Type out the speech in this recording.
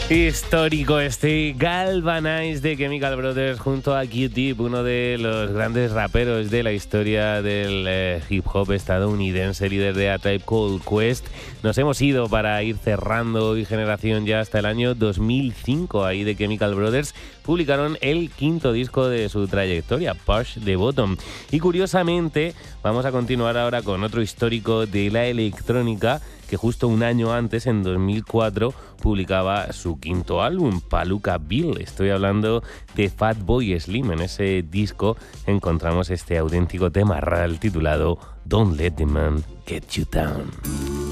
Histórico este Galvanize de Chemical Brothers junto a Q-Tip, uno de los grandes raperos de la historia del hip hop estadounidense, líder de A Tribe Called Quest. Nos hemos ido para ir cerrando hoy Generación ya hasta el año 2005. Ahí de Chemical Brothers publicaron el quinto disco de su trayectoria, Push the Button. Y curiosamente vamos a continuar ahora con otro histórico de la electrónica que justo un año antes, en 2004, publicaba su quinto álbum, Palooka Bill. Estoy hablando de Fatboy Slim. En ese disco encontramos este auténtico tema real titulado Don't Let the Man Get You Down.